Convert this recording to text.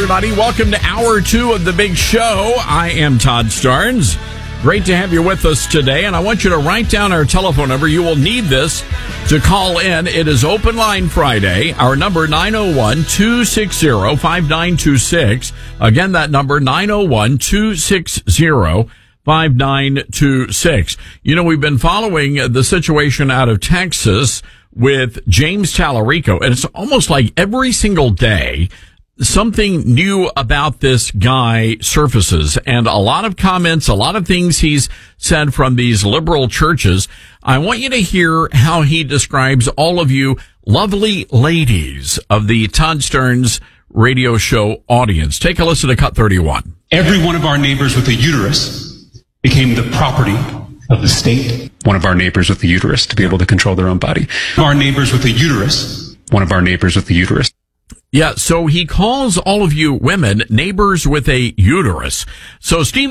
everybody. Welcome to Hour 2 of The Big Show. I am Todd Starnes. Great to have you with us today, and I want you to write down our telephone number. You will need this to call in. It is Open Line Friday. Our number, 901-260-5926. Again, that number, 901-260-5926. You know, we've been following the situation out of Texas with James Tallarico, and it's almost like every single day something new about this guy surfaces, and a lot of comments, a lot of things he's said from these liberal churches. I want you to hear how he describes all of you lovely ladies of the Todd Starnes radio show audience. Take a listen to Cut 31. Every one of our neighbors with a uterus became the property of the state. One of our neighbors with a uterus to be able to control their own body. Our neighbors with a uterus. One of our neighbors with a uterus. Yeah, so he calls all of you women neighbors with a uterus. So Steve